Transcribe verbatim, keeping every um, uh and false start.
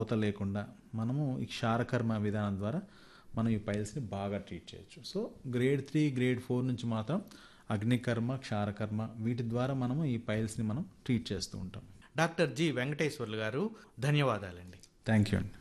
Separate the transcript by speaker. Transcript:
Speaker 1: పూత లేకుండా మనము ఈ క్షారకర్మ విధానం ద్వారా మనం ఈ పైల్స్ని బాగా ట్రీట్ చేయొచ్చు. So grade three grade four నుంచి మాత్రం అగ్నికర్మ, క్షారకర్మ వీటి ద్వారా మనము ఈ పైల్స్ని మనం ట్రీట్ చేస్తూ ఉంటాం.
Speaker 2: డాక్టర్ జి వెంకటేశ్వర్లు గారు, ధన్యవాదాలండి.
Speaker 1: థ్యాంక్ యూ అండి.